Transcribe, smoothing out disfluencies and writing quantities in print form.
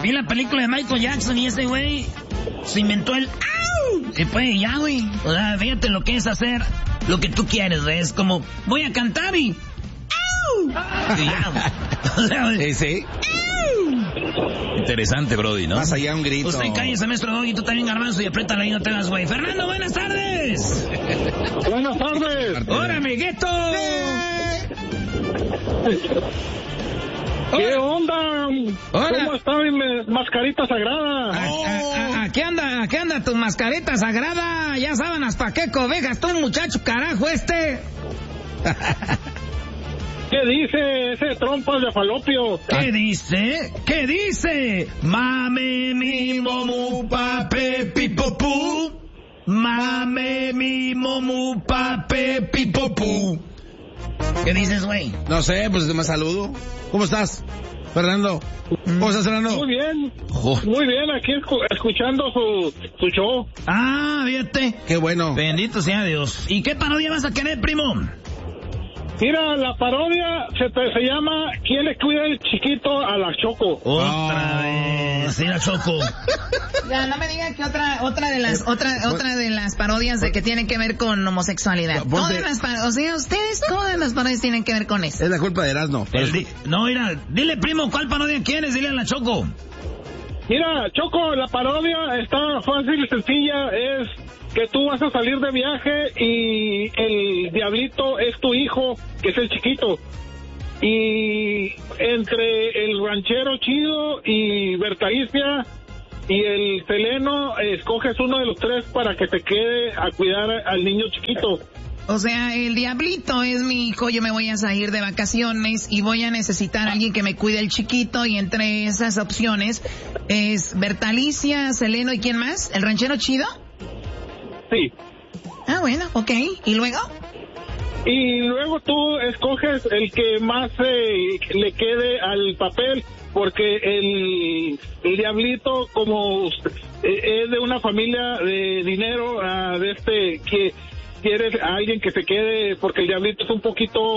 Vi la película de Michael Jackson y ese güey se inventó el ¡au! Y pues ya, güey. O sea, fíjate lo que es hacer lo que tú quieres, güey. Es como, voy a cantar y ¡au! Y ya, o sea, Sí. Interesante, Brody, ¿no? Más allá un grito. Usted cállese, maestro Doggy, tú también, Garbanzo, y apriétale ahí, no te vas, güey. Fernando, buenas tardes. Buenas tardes. ¡Hola, amiguito! ¿Qué onda? Hola. ¿Cómo está mi mascarita sagrada? Aquí anda tu mascarita sagrada. Ya saben hasta qué cobejas tú, muchacho carajo este. ¿Qué dice ese trompas de falopio? ¿Qué dice? ¿Qué dice? Mame mi momu pape pipopú. Mame mi momu pape pipopú. ¿Qué dices, güey? No sé, pues te más saludo. ¿Cómo estás, Fernando? ¿Cómo estás, Fernando? Muy bien. Muy bien, aquí escuchando su show. Ah, fíjate. Qué bueno. Bendito sea Dios. ¿Y qué parodia vas a querer, primo? Mira, la parodia se llama ¿Quién le cuida el chiquito a la Choco? Otra vez. Sí, la Choco. Ya, no me diga que otra de las parodias de que tienen que ver con homosexualidad. Todas las parodias tienen que ver con eso. Es la culpa de Erasmo. No, mira, dile, primo, ¿cuál parodia quieres? Dile a la Choco. Mira, Choco, la parodia está fácil y sencilla. Es que tú vas a salir de viaje y el diablito es tu hijo, que es el chiquito. Y entre el ranchero chido y Bertalicia y el Seleno, escoges uno de los tres para que te quede a cuidar al niño chiquito. O sea, el diablito es mi hijo, yo me voy a salir de vacaciones y voy a necesitar a alguien que me cuide el chiquito, y entre esas opciones es Bertalicia, Seleno y ¿quién más? ¿El ranchero chido? Sí. Ah, bueno, ok. ¿Y luego? Y luego tú escoges el que más le quede al papel, porque el diablito, como es de una familia de dinero, que quiere a alguien que se quede, porque el diablito es un poquito